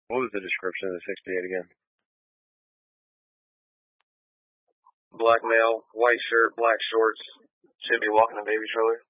What was the description of the 68 again? Black male, white shirt, black shorts, should be walking a baby stroller.